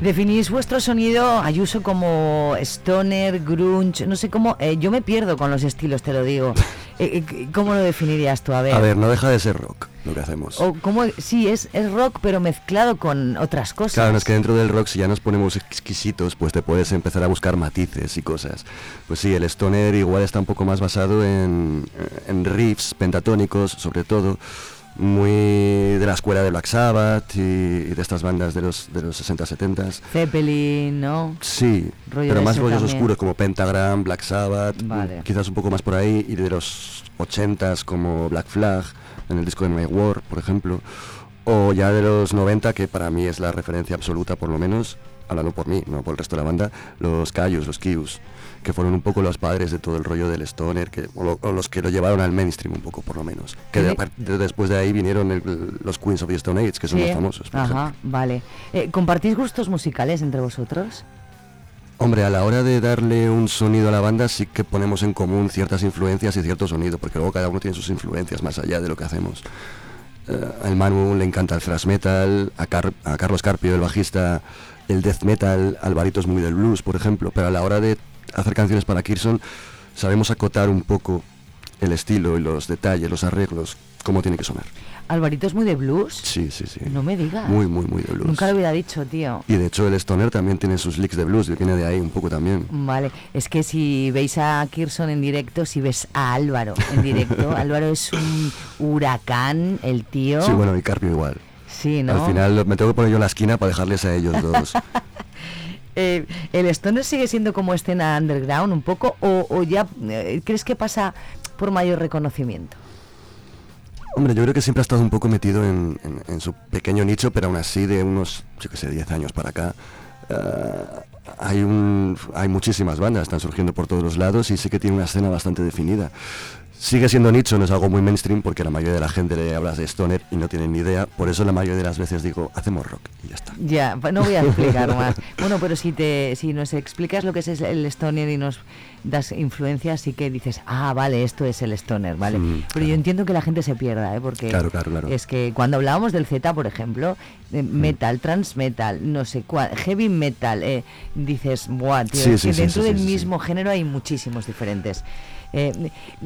Definís vuestro sonido, Ayuso, como stoner, grunge, no sé cómo, yo me pierdo con los estilos, te lo digo. ¿Cómo lo definirías tú? A ver, no deja de ser rock lo que hacemos. O cómo, sí, es rock, pero mezclado con otras cosas. Claro, es que dentro del rock, si ya nos ponemos exquisitos, pues te puedes empezar a buscar matices y cosas. Pues sí, el stoner igual está un poco más basado en riffs pentatónicos, sobre todo, muy de la escuela de Black Sabbath y de estas bandas de los 60-70s. Zeppelin, ¿no? Sí, rollo pero más rollos también. oscuros como Pentagram, Black Sabbath, vale. quizás un poco más por ahí, y de los 80s como Black Flag, en el disco de My War, por ejemplo, o ya de los 90, que para mí es la referencia absoluta, por lo menos, hablando por mí, no por el resto de la banda, los Kyuss, los Kyuss, que fueron un poco los padres de todo el rollo del stoner, o los que lo llevaron al mainstream un poco, por lo menos. Que después de ahí vinieron los Queens of the Stone Age, que son los famosos, por ejemplo. Vale. ¿Compartís gustos musicales entre vosotros? Hombre, a la hora de darle un sonido a la banda sí que ponemos en común ciertas influencias y cierto sonido, porque luego cada uno tiene sus influencias más allá de lo que hacemos. Al Manu le encanta el thrash metal, a Carlos Carpio, el bajista, el death metal, Alvarito es muy del blues, por ejemplo, pero a la hora de hacer canciones para Kirson sabemos acotar un poco el estilo y los detalles, los arreglos, cómo tiene que sonar. ¿Alvarito es muy de blues? Sí. No me digas. Muy de blues. Nunca lo hubiera dicho, tío. Y de hecho el stoner también tiene sus licks de blues, viene de ahí un poco también. Vale, es que si veis a Kirson en directo, si ves a Álvaro en directo, Álvaro es un huracán, el tío. Sí, bueno, y Carpio igual. Sí, ¿no? Al final me tengo que poner yo en la esquina para dejarles a ellos dos. ¿El stoner sigue siendo como escena underground un poco o ya crees que pasa por mayor reconocimiento? Hombre, yo creo que siempre ha estado un poco metido en su pequeño nicho, pero aún así de unos, 10 años para acá, hay muchísimas bandas, están surgiendo por todos los lados y sí que tiene una escena bastante definida. Sigue siendo nicho, no es algo muy mainstream porque la mayoría de la gente le hablas de stoner y no tienen ni idea, por eso la mayoría de las veces digo, hacemos rock y ya está. Ya, no voy a explicar más. Bueno, pero si nos explicas lo que es el stoner y nos das influencias, sí que dices, vale, esto es el stoner, ¿vale? Pero claro. Yo entiendo que la gente se pierda, porque claro. Es que cuando hablábamos del Z, por ejemplo, metal, transmetal, no sé cuál, heavy metal, dices, buah, tío, es que dentro del mismo género hay muchísimos diferentes.